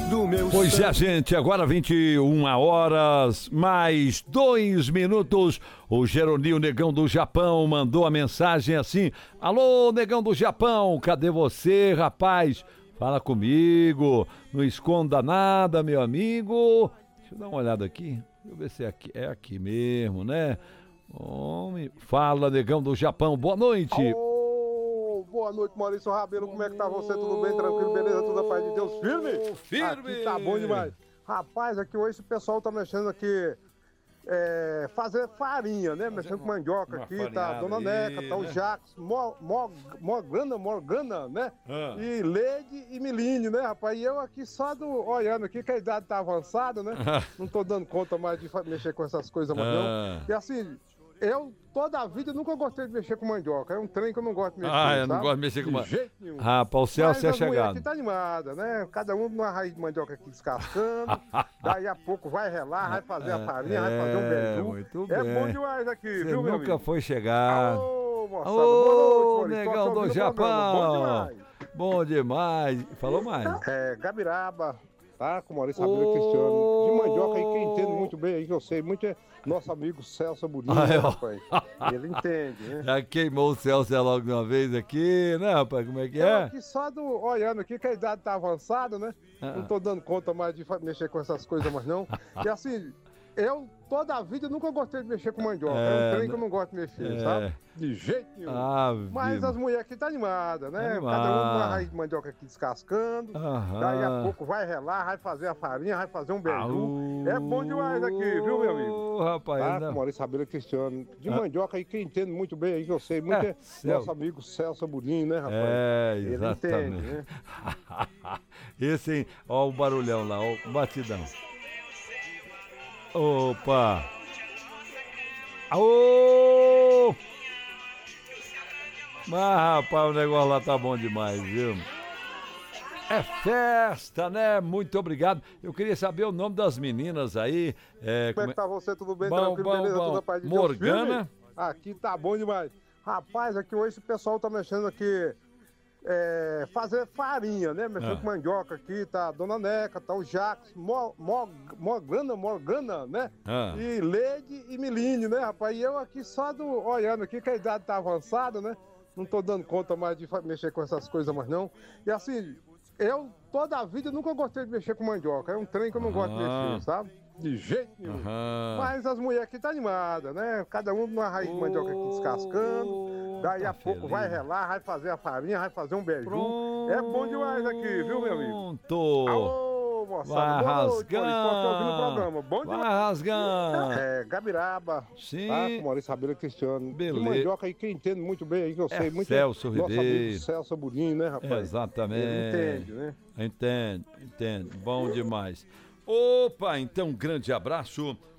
do meu Pois sangue. é, gente, agora 21 horas, mais 2 minutos. O Geronil Negão do Japão mandou a mensagem assim: alô, Negão do Japão, cadê você, rapaz? Fala comigo, não esconda nada, meu amigo. Deixa eu dar uma olhada aqui, deixa eu ver se é aqui mesmo, né? Homem, fala, Negão do Japão, boa noite. Boa noite, Maurício Rabelo. Como é que tá você? Tudo bem? Tranquilo? Beleza? Tudo na paz de Deus? Firme? Firme! Aqui tá bom demais. Rapaz, aqui hoje o pessoal tá mexendo aqui, fazer farinha, né? Mexendo com mandioca aqui, tá a Dona Neca, tá o Jacques, Morgana, né? E Leide e Miline, né, rapaz? E eu aqui só olhando aqui, que a idade tá avançada, né? Não tô dando conta mais de mexer com essas coisas mais não. E assim, eu, toda a vida, nunca gostei de mexer com mandioca. É um trem que eu não gosto de mexer, eu não gosto de mexer com mandioca. De jeito nenhum. Rapaz, o Celso é Mas a mulher chegado. aqui tá animada, né? Cada um numa raiz de mandioca aqui descascando. Daí a pouco vai relar, vai fazer a farinha, vai fazer um beiju. Muito É bem. bom demais aqui, Você viu, meu nunca amigo? foi chegar. Ô, moçada, Ô, boa noite, Negão do Japão. Bom demais. Bom demais. Falou mais. Gabiraba, tá? Com Maurício Rabelo e Cristiano. De mandioca aí, quem entende muito bem aí, que eu sei, muito é nosso amigo Celso Burinho, né, rapaz? Ele entende, né? Já queimou o Celso logo de uma vez aqui, né, rapaz? Como é que Eu é? aqui só olhando aqui, que a idade tá avançada, né? Não tô dando conta mais de mexer com essas coisas mais não. E assim, eu toda a vida nunca gostei de mexer com mandioca. É um trem que eu não gosto de mexer, sabe? De jeito nenhum. Mas as mulheres aqui tá animadas, né? Cada um numa raiz de mandioca aqui descascando. Daí a pouco vai relar, vai fazer a farinha, vai fazer um beiju. É bom demais aqui, viu, meu amigo? Rapaz, Tá? não. Com Maurício Rabelo e Cristiano. De mandioca aí, quem entende muito bem aí, que eu sei, muito é nosso amigo Celso Burinho, né, rapaz? Exatamente. Ele entende, né? Esse, hein? Ó o barulhão lá, ó o batidão. Opa! Aô! Mas, rapaz, o negócio lá tá bom demais, viu? É festa, né? Muito obrigado. Eu queria saber o nome das meninas aí. Como é que tá você? Tudo bem? Bom, Tranquilo? Beleza? Tudo na paz de Deus? Morgana. Firme? Aqui tá bom demais. Rapaz, aqui hoje o pessoal tá mexendo aqui, fazer farinha, né? Mexendo com mandioca aqui, tá a Dona Neca, tá o Jacques, Morgana, né? E Leide e Miline, né, rapaz? E eu aqui só olhando aqui, que a idade tá avançada, né? Não tô dando conta mais de mexer com essas coisas mais não. E assim, eu toda a vida nunca gostei de mexer com mandioca. É um trem que eu não gosto de mexer, sabe? De jeito nenhum. Mas as mulheres aqui tá animadas, né? Cada um numa raiz de mandioca aqui descascando. Daí a pouco vai relar, vai fazer a farinha, vai fazer um beiju. É bom demais aqui, viu, meu amigo? Alô, moçada. Boa noite, Maurício. Tô aqui ouvindo o programa. Bom demais. Vai rasgando. Gabiraba. Sim. Tá? Com Maurício Rabelo e Cristiano. Beleza. De mandioca aí, quem entende muito bem aí, que eu sei, muito Celso nosso Ribeiro. amigo Celso Burinho, né, rapaz? Exatamente. Ele entende, né? Entende. Bom demais. Opa, então um grande abraço